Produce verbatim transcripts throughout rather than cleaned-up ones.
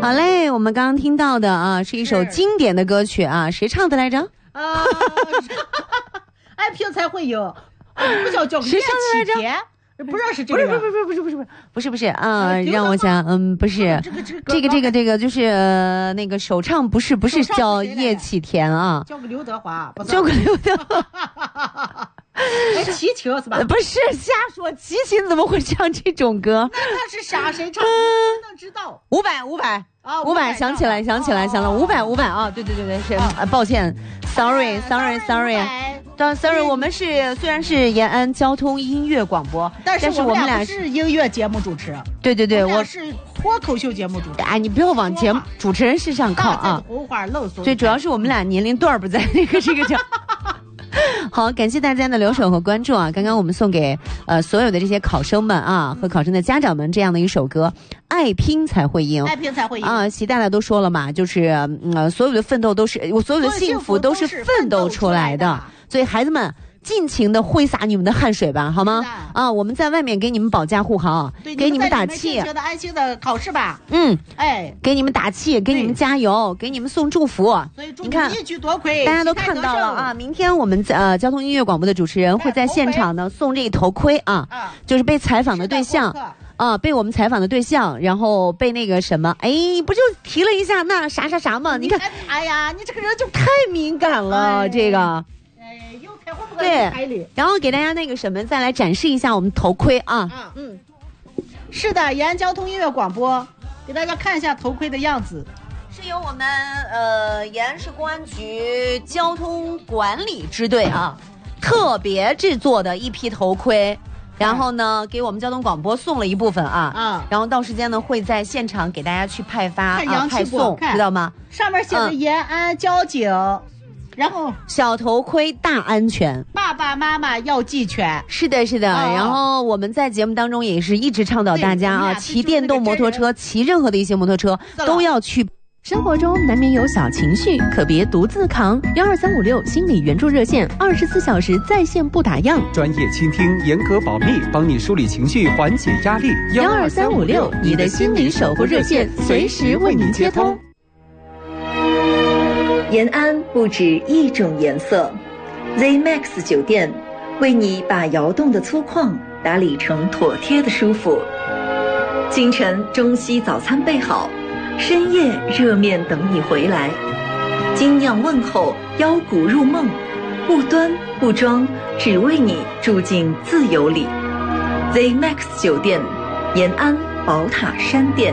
好嘞，我们刚刚听到的啊，是一首经典的歌曲啊，谁唱的来着？ 啊，爱拼才会赢，不叫叫谁唱的来着？ 不知道是这个， 不是不是不是不是不是不是不是啊，让我想，嗯，不是这个这个这个这个就是呃那个首唱不是不是叫叶启田啊， 叫个刘德华， 叫个刘德华。 哎，齐秦是吧？ 不是瞎说，齐秦怎么会唱这种歌？ 那他是啥？谁唱？你能知道？ 五百五百啊， 五百想起来想起来想了，五百五百啊！对对对对，是啊，抱歉 ，sorry sorry sorry， 但 sorry， 我们是虽然是延安交通音乐广播， 但是我们俩是音乐节目主持。 对对对，我是脱口秀节目主持。 哎，你不要往节目主持人身上靠啊！ 红花漏搜。 对，主要是我们俩年龄段不在那个这个叫。好，感谢大家的留守和关注啊！刚刚我们送给呃所有的这些考生们啊和考生的家长们这样的一首歌，爱拼才会赢， 爱拼才会赢啊！习大大都说了嘛，就是嗯、呃，所有的奋斗都是我所有的幸福都是奋斗出来的，所以孩子们。尽情的挥洒你们的汗水吧，好吗？啊，我们在外面给你们保驾护航，给你们打气， 尽情的安心的考试吧。 嗯， 哎， 给你们打气，给你们加油，给你们送祝福。 所以你看， 一举夺魁， 大家都看到了啊！明天我们呃交通音乐广播的主持人会在现场呢送这个头盔啊，就是被采访的对象啊，被我们采访的对象，然后被那个什么，哎，不就提了一下那啥啥啥吗？你看， 哎呀，你这个人就太敏感了，这个。对，然后给大家那个什么，再来展示一下我们头盔啊。 啊嗯，是的，延安交通音乐广播，给大家看一下头盔的样子， 是由我们呃延安市公安局交通管理支队啊特别制作的一批头盔。然后呢，给我们交通广播送了一部分啊， 啊， 然后到时间呢会在现场给大家去派发啊派送，知道吗？ 上面写着延安交警。嗯然后小头盔大安全， 爸爸妈妈要系全。 是的，是的。哦、然后我们在节目当中也是一直倡导大家啊，骑电动摩托车，骑任何的一些摩托车都要去。 生活中难免有小情绪，可别独自扛。幺二三五六心理援助热线，二十四小时在线不打烊， 专业倾听，严格保密，帮你梳理情绪，缓解压力。 幺二三五六，你的心理守护热线，随时为您接通。 延安不止一种颜色 ，Z Max 酒店为你把窑洞的粗犷打理成妥帖的舒服。清晨中西早餐备好，深夜热面等你回来。精酿问候，邀骨入梦，不端不装，只为你住进自由里。Z Max 酒店，延安宝塔山店。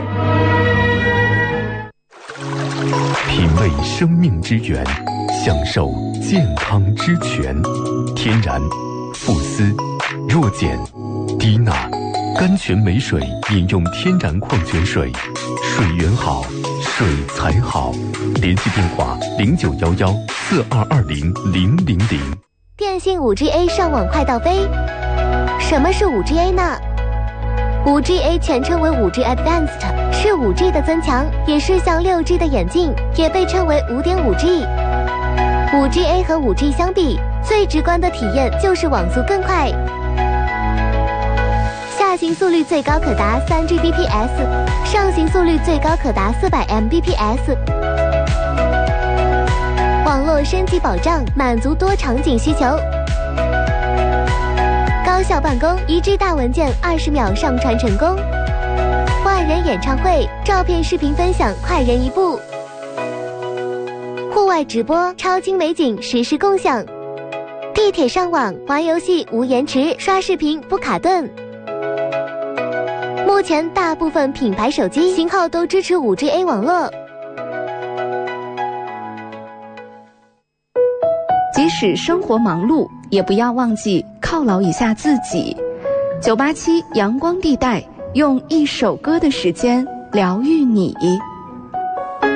品味生命之源，享受健康之泉。天然、富斯、弱碱、低钠、甘泉美水，饮用天然矿泉水，水源好，水才好。联系电话零九幺幺四二二零零零零。 电信 五 G A 上网快到飞。什么是 五 G A 呢？ 五 G A 全称为 五 G Advanced， 是 五 G 的增强，也是向 六 G 的演进，也被称为 五点五 G。 五 G A 和 五 G 相比，最直观的体验就是网速更快，下行速率最高可达 三 G B P S， 上行速率最高可达 四百 M B P S。 网络升级保障，满足多场景需求。高效办公，一 G 大文件二十秒上传成功。万人演唱会，照片视频分享快人一步。户外直播，超精美景实时共享。地铁上网，玩游戏无延迟，刷视频不卡顿。目前大部分品牌手机型号都支持 五 G A 网络。 即使生活忙碌，也不要忘记犒劳一下自己。九八七阳光地带，用一首歌的时间疗愈你。